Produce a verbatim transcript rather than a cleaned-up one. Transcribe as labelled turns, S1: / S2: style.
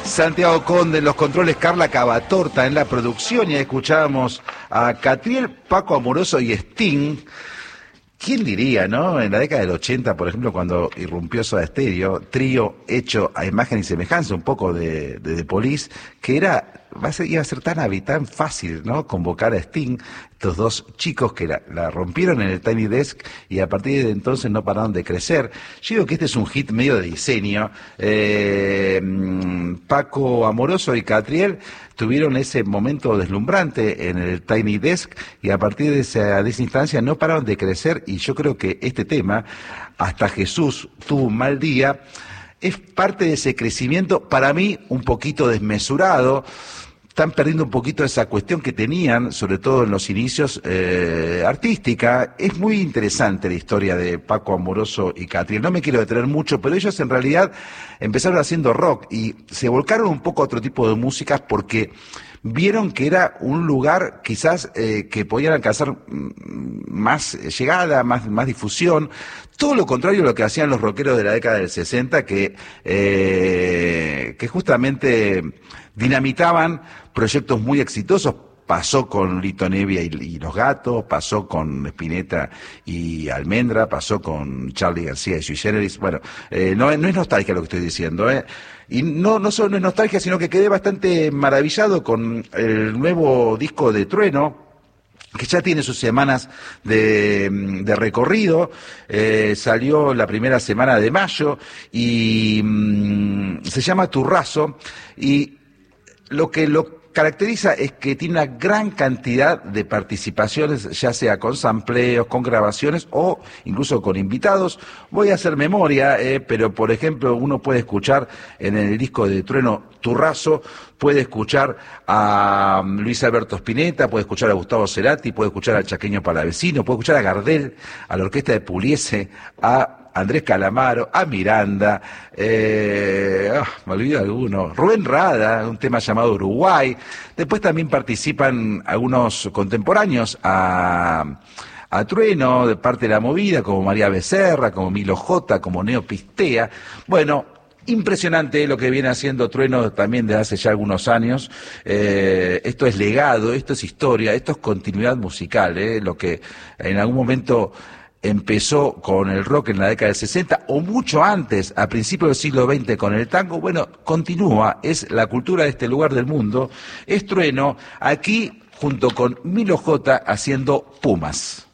S1: Santiago Conde en los controles, Carla Cavatorta en la producción, y escuchábamos a Catriel, Paco Amoroso y Sting. ¿Quién diría, no? En la década del ochenta, por ejemplo, cuando irrumpió Soda Stereo, trío hecho a imagen y semejanza, un poco de, de, de Police, que era, va a ser, iba a ser tan hábil, tan fácil, ¿no? Convocar a Sting, estos dos chicos que la, la rompieron en el Tiny Desk y a partir de entonces no pararon de crecer. Yo digo que este es un hit medio de diseño. Eh, Paco Amoroso y Catriel tuvieron ese momento deslumbrante en el Tiny Desk y a partir de esa, de esa instancia no pararon de crecer, y yo creo que este tema, Hasta Jesús tuvo un mal día, es parte de ese crecimiento, para mí un poquito desmesurado. Están perdiendo un poquito esa cuestión que tenían, sobre todo en los inicios, eh, artística. Es muy interesante la historia de Paco Amoroso y Catriel. No me quiero detener mucho, pero ellos en realidad empezaron haciendo rock y se volcaron un poco a otro tipo de músicas porque vieron que era un lugar quizás eh, que podían alcanzar más llegada, más, más difusión. Todo lo contrario a lo que hacían los rockeros de la década del sesenta, que, eh, que justamente dinamitaban proyectos muy exitosos. Pasó con Lito Nevia y, y Los Gatos, pasó con Spinetta y Almendra, pasó con Charly García y Sui Generis. Bueno, eh, no, no es nostalgia lo que estoy diciendo, ¿eh? Y no, no solo no es nostalgia, sino que quedé bastante maravillado con el nuevo disco de Trueno, que ya tiene sus semanas de, de recorrido. Eh, salió la primera semana de mayo y mmm, se llama Turrazo, y lo que lo caracteriza es que tiene una gran cantidad de participaciones, ya sea con sampleos, con grabaciones o incluso con invitados. Voy a hacer memoria, eh, pero por ejemplo uno puede escuchar en el disco de Trueno Turrazo, puede escuchar a Luis Alberto Spinetta, puede escuchar a Gustavo Cerati, puede escuchar al Chaqueño Palavecino, puede escuchar a Gardel, a la orquesta de Pugliese, a Andrés Calamaro, a Miranda, eh, oh, me olvido de alguno, Rubén Rada, un tema llamado Uruguay. Después también participan algunos contemporáneos a, a Trueno, de parte de la movida, como María Becerra, como Milo J, como Neo Pistea. Bueno, impresionante lo que viene haciendo Trueno también desde hace ya algunos años. Eh, esto es legado, esto es historia, esto es continuidad musical, eh, lo que en algún momento empezó con el rock en la década del sesenta o mucho antes, a principios del siglo veinte con el tango. Bueno, continúa, es la cultura de este lugar del mundo, es Trueno, aquí junto con Milo J haciendo Pumas.